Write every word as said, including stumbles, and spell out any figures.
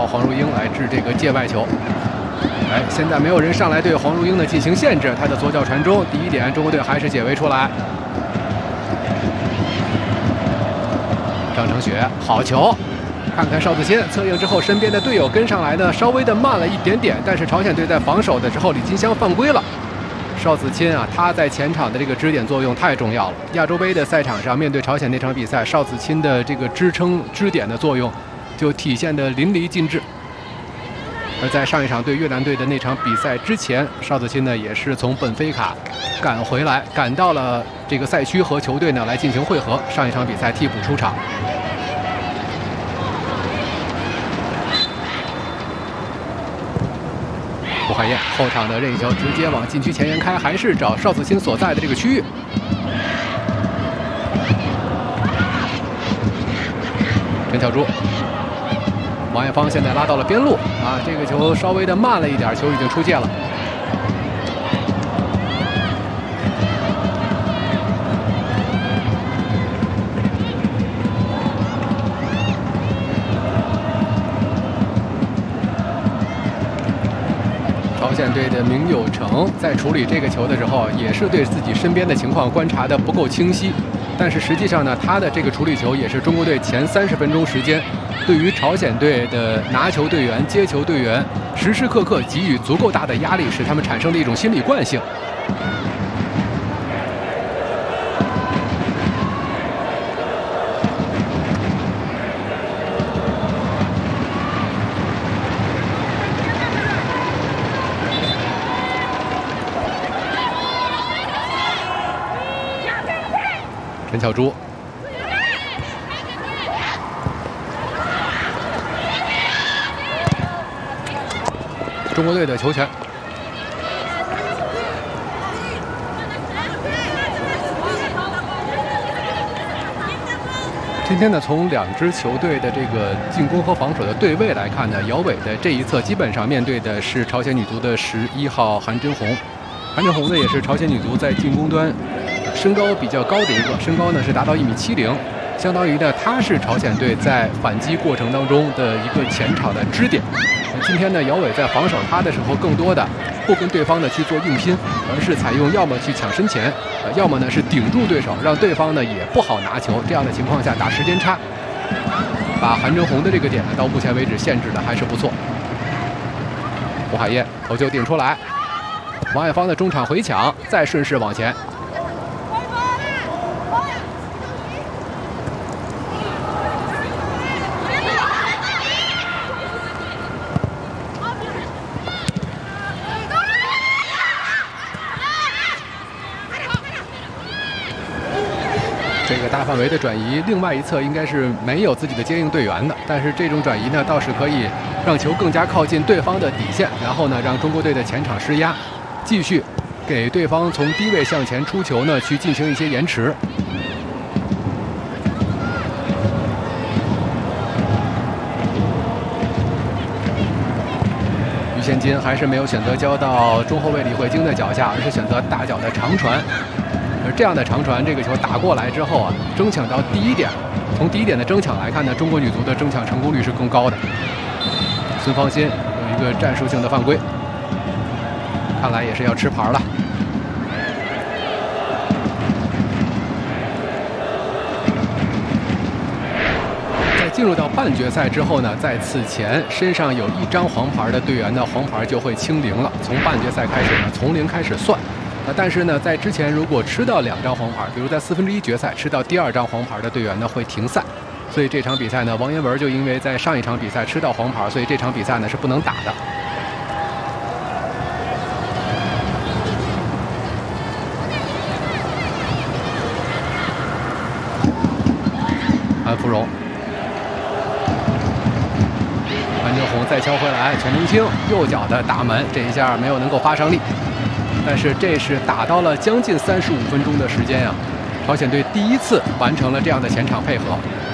黄如英来治这个界外球。哎，现在没有人上来对黄如英呢进行限制，他的左脚传中，第一点中国队还是解围出来。张承雪好球，看看邵子谦策应之后，身边的队友跟上来呢，稍微的慢了一点点，但是朝鲜队在防守的时候，李金香犯规了。邵子谦啊，他在前场的这个支点作用太重要了。亚洲杯的赛场上，面对朝鲜那场比赛，邵子谦的这个支撑支点的作用就体现得淋漓尽致。而在上一场对越南队的那场比赛之前，邵子谦呢也是从本菲卡赶回来，赶到了这个赛区和球队呢来进行会合。上一场比赛替补出场。胡海燕后场的任意球直接往禁区前沿开，还是找邵子谦所在的这个区域。陈巧珠。王艳芳现在拉到了边路啊，这个球稍微的慢了一点，球已经出界了。朝鲜队的明友成在处理这个球的时候，也是对自己身边的情况观察的不够清晰，但是实际上呢，他的这个处理球也是中国队前三十分钟时间。对于朝鲜队的拿球队员、接球队员，时时刻刻给予足够大的压力，使他们产生的一种心理惯性。陈巧珠。中国队的球权。今天呢，从两支球队的这个进攻和防守的对位来看呢，姚伟的这一侧基本上面对的是朝鲜女足的十一号韩真红。韩真红呢，也是朝鲜女足在进攻端身高比较高的一个，身高呢是达到一米七零。相当于呢，他是朝鲜队在反击过程当中的一个前场的支点。今天呢，姚伟在防守他的时候，更多的不跟对方呢去做硬拼，而是采用要么去抢身前，呃，要么呢是顶住对手，让对方呢也不好拿球。这样的情况下打时间差，把韩真红的这个点呢，到目前为止限制的还是不错。胡海燕头球顶出来，王艳芳的中场回抢，再顺势往前。这个大范围的转移，另外一侧应该是没有自己的接应队员的，但是这种转移呢，倒是可以让球更加靠近对方的底线，然后呢，让中国队的前场施压，继续给对方从低位向前出球呢，去进行一些延迟。于现金还是没有选择交到中后卫李慧晶的脚下，而是选择大脚的长传。而这样的长传，这个球打过来之后啊，争抢到第一点，从第一点的争抢来看呢，中国女足的争抢成功率是更高的。孙芳欣有一个战术性的犯规，看来也是要吃牌了。在进入到半决赛之后呢，在此前身上有一张黄牌的队员呢，黄牌就会清零了。从半决赛开始呢，从零开始算。但是呢，在之前如果吃到两张黄牌，比如在四分之一决赛吃到第二张黄牌的队员呢，会停赛。所以这场比赛呢，王妍雯就因为在上一场比赛吃到黄牌，所以这场比赛呢是不能打的。安芙蓉，安正红再敲回来，陈明清右脚的大门，这一下没有能够发上力。但是这是打到了将近三十五分钟的时间啊，朝鲜队第一次完成了这样的前场配合。